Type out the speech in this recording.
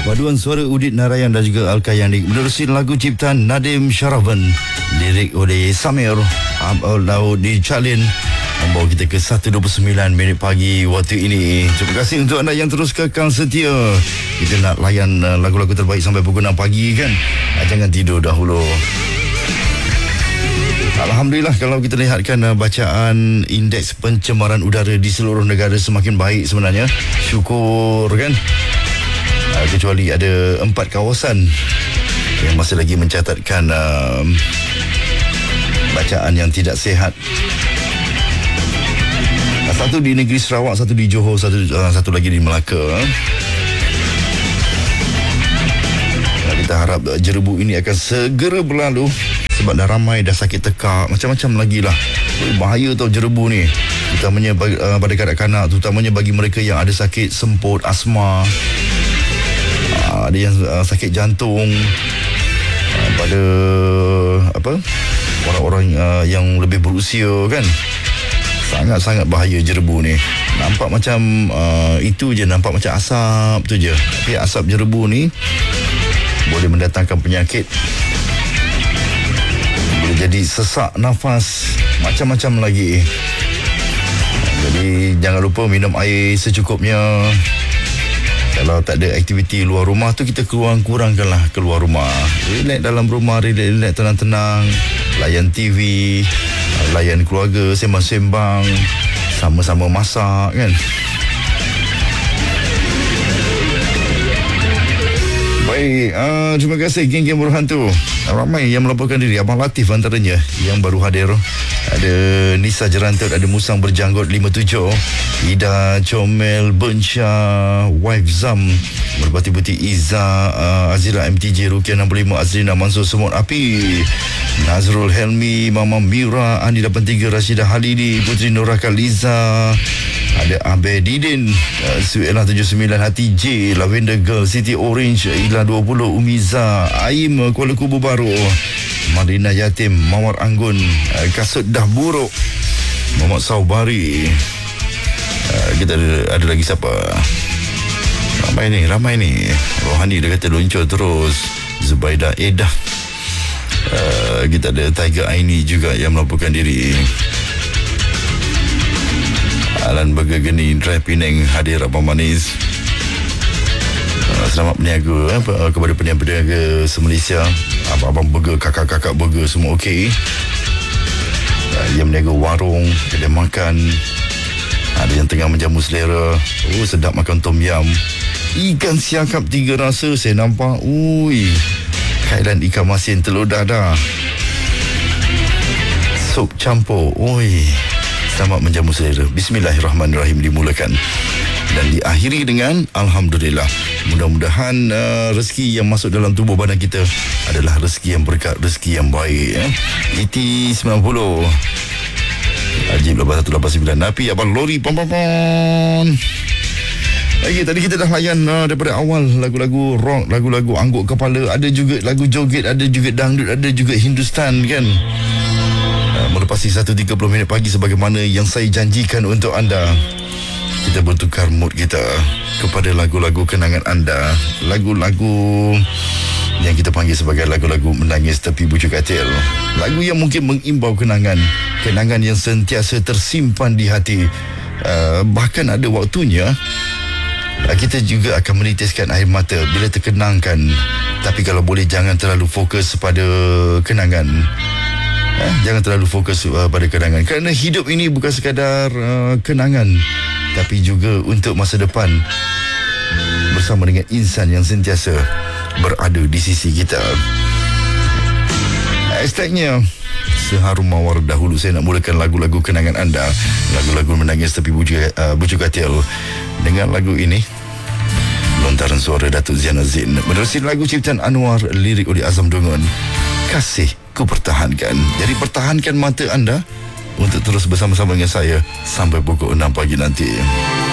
Paduan suara Udit Narayan dan juga Al-Kayani menerusi lagu ciptaan Nadim Syaravan, lirik oleh Samir Laut di Calin, membawa kita ke 1.29 minit pagi waktu ini. Terima kasih untuk anda yang terus kekal setia. Kita nak layan lagu-lagu terbaik sampai pukul 6 pagi kan. Jangan tidur dahulu. Alhamdulillah, kalau kita lihatkan bacaan indeks pencemaran udara di seluruh negara semakin baik sebenarnya. Syukur kan. Kecuali ada 4 kawasan yang masih lagi mencatatkan bacaan yang tidak sihat. Satu di negeri Sarawak, satu di Johor, satu lagi di Melaka. Kita harap jerebu ini akan segera berlalu, sebab dah ramai dah sakit tekak, macam-macam lagi lah. Bahaya tau jerebu ni, terutamanya pada kanak-kanak, terutamanya bagi mereka yang ada sakit semput, asma, ada yang sakit jantung, pada orang-orang yang lebih berusia kan. Sangat-sangat bahaya jerebu ni. Nampak macam itu je, nampak macam asap tu je, tapi asap jerebu ni boleh mendatangkan penyakit, boleh jadi sesak nafas, macam-macam lagi. Jadi jangan lupa minum air secukupnya. Kalau tak ada aktiviti luar rumah tu, kita kurangkanlah keluar rumah. Relax dalam rumah, relax tenang-tenang, layan TV, layan keluarga, sembang-sembang, sama-sama masak kan. Baik, terima kasih geng-geng berhantu. Ramai yang melaporkan diri. Abang Latif antaranya yang baru hadir. Ada Nisa Jerantut, ada Musang Berjanggut 57, Ida Comel Bensha, Wife Zam, Merpati Putih Iza, Azira MTJ, Rukia 65, Azrina Mansur Semut Api, Nazrul Helmi, Mama Mira, Andi 83, Rashidah Halidi, Putri Nuraka Liza, ada Abedidin, Suela 79, Hati J, Lavender Girl, City Orange, Ila 20, Umiza, Aim, Kuala Kubu Baru, Marina Yatim, Mawar Anggun, Kasut Dah Buruk, Muhammad Saubari. Kita ada lagi siapa? Ramai ni. Rohani dia kata luncur terus. Zubaida Edah. Kita ada Tiger Aini juga yang melaporkan diri. Alan Burger Geni, Drive Penang hadir Abang Manis. Selamat berniaga kepada peniaga se-Malaysia. Abang-abang burger, kakak-kakak burger semua okey. Yang berniaga warung, kedai makan, ada yang tengah menjamu selera. Sedap makan tom yum. Ikan siakap 3 rasa saya nampak. Kailan ikan masin telur dadah, sup campur. Selamat menjamu selera. Bismillahirrahmanirrahim dimulakan dan diakhiri dengan Alhamdulillah. Mudah-mudahan rezeki yang masuk dalam tubuh badan kita adalah rezeki yang berkat, rezeki yang baik. ET 90 Ajib 8189 Napi Abang Lori Pon. Lagi tadi kita dah layan daripada awal lagu-lagu rock, lagu-lagu angguk kepala, ada juga lagu joget, ada juga dangdut, ada juga Hindustan kan. Melepasi 1.30 minit pagi sebagaimana yang saya janjikan untuk anda, kita bertukar mood kita kepada lagu-lagu kenangan anda, lagu-lagu yang kita panggil sebagai lagu-lagu menangis tepi bujuk katil, lagu yang mungkin mengimbau kenangan yang sentiasa tersimpan di hati. Bahkan ada waktunya kita juga akan menitiskan air mata bila terkenangkan. Tapi kalau boleh jangan terlalu fokus pada kenangan. Jangan terlalu fokus pada kenangan, kerana hidup ini bukan sekadar kenangan, tapi juga untuk masa depan bersama dengan insan yang sentiasa berada di sisi kita. Hashtagnya Seharum Mawar dahulu. Saya nak mulakan lagu-lagu kenangan anda, lagu-lagu menangis tepi bujuk katil dengan lagu ini, lontaran suara Datuk Ziana Zain, menerusi lagu ciptaan Anwar, lirik oleh Azam Dungun, Kasih Ku Pertahankan. Jadi pertahankan mata anda untuk terus bersama-sama dengan saya sampai pukul 6 pagi nanti.